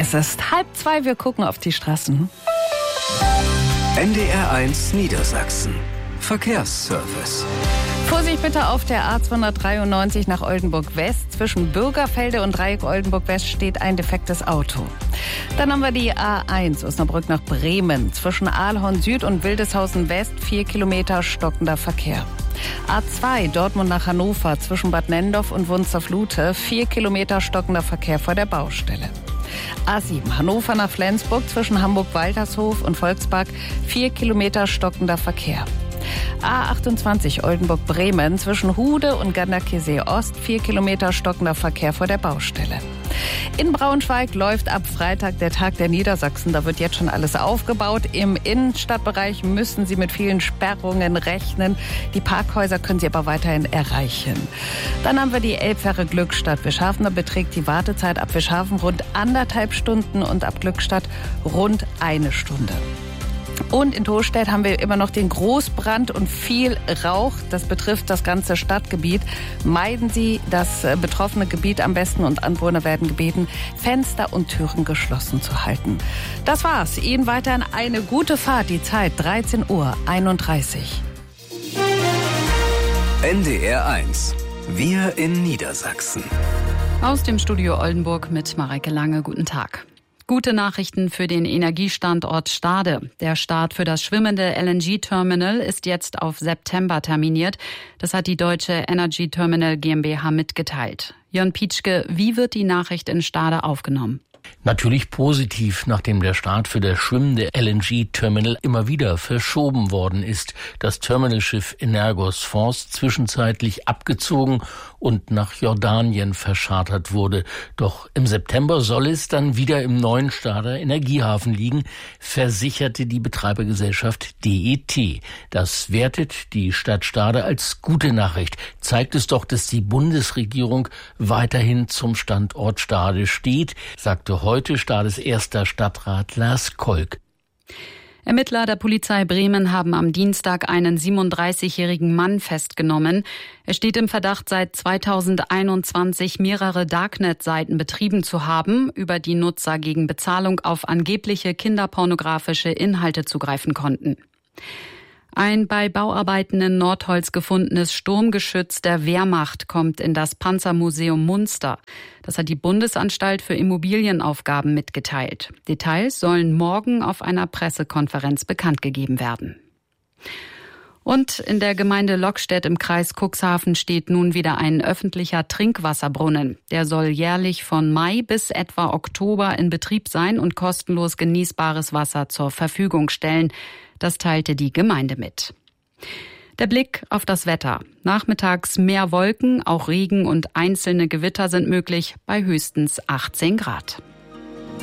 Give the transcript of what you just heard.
Es ist 1:30, wir gucken auf die Straßen. NDR1 Niedersachsen. Verkehrsservice. Vorsicht bitte auf der A293 nach Oldenburg West. Zwischen Bürgerfelde und Dreieck Oldenburg West steht ein defektes Auto. Dann haben wir die A1 Osnabrück nach Bremen. Zwischen Aalhorn Süd und Wildeshausen West 4 Kilometer stockender Verkehr. A2 Dortmund nach Hannover zwischen Bad Nenndorf und Wunstorf-Lute 4 Kilometer stockender Verkehr vor der Baustelle. A7 Hannover nach Flensburg zwischen Hamburg-Waltershof und Volkspark 4 Kilometer stockender Verkehr. A28 Oldenburg-Bremen zwischen Hude und Ganderkesee Ost 4 Kilometer stockender Verkehr vor der Baustelle. In Braunschweig läuft ab Freitag der Tag der Niedersachsen. Da wird jetzt schon alles aufgebaut. Im Innenstadtbereich müssen Sie mit vielen Sperrungen rechnen. Die Parkhäuser können Sie aber weiterhin erreichen. Dann haben wir die Elbfähre Glückstadt. Wischhafen, da beträgt die Wartezeit ab Wischhafen rund 1,5 Stunden und ab Glückstadt rund 1 Stunde. Und in Tostedt haben wir immer noch den Großbrand und viel Rauch. Das betrifft das ganze Stadtgebiet. Meiden Sie das betroffene Gebiet am besten und Anwohner werden gebeten, Fenster und Türen geschlossen zu halten. Das war's. Ihnen weiterhin eine gute Fahrt. Die Zeit 13:31 Uhr. NDR1. Wir in Niedersachsen. Aus dem Studio Oldenburg mit Mareike Lange. Guten Tag. Gute Nachrichten für den Energiestandort Stade. Der Start für das schwimmende LNG-Terminal ist jetzt auf September terminiert. Das hat die Deutsche Energy Terminal GmbH mitgeteilt. Jörn Pietschke, wie wird die Nachricht in Stade aufgenommen? Natürlich positiv, nachdem der Start für das schwimmende LNG-Terminal immer wieder verschoben worden ist. Das Terminalschiff Energos Force zwischenzeitlich abgezogen und nach Jordanien verschartert wurde. Doch im September soll es dann wieder im neuen Stader Energiehafen liegen, versicherte die Betreibergesellschaft DET. Das wertet die Stadt Stade als gute Nachricht. Zeigt es doch, dass die Bundesregierung weiterhin zum Standort Stade steht, sagte heute Stades erster Stadtrat Lars Kolk. Ermittler der Polizei Bremen haben am Dienstag einen 37-jährigen Mann festgenommen. Er steht im Verdacht, seit 2021 mehrere Darknet-Seiten betrieben zu haben, über die Nutzer gegen Bezahlung auf angebliche kinderpornografische Inhalte zugreifen konnten. Ein bei Bauarbeiten in Nordholz gefundenes Sturmgeschütz der Wehrmacht kommt in das Panzermuseum Munster. Das hat die Bundesanstalt für Immobilienaufgaben mitgeteilt. Details sollen morgen auf einer Pressekonferenz bekannt gegeben werden. Und in der Gemeinde Lockstedt im Kreis Cuxhaven steht nun wieder ein öffentlicher Trinkwasserbrunnen. Der soll jährlich von Mai bis etwa Oktober in Betrieb sein und kostenlos genießbares Wasser zur Verfügung stellen. Das teilte die Gemeinde mit. Der Blick auf das Wetter. Nachmittags mehr Wolken, auch Regen und einzelne Gewitter sind möglich bei höchstens 18 Grad.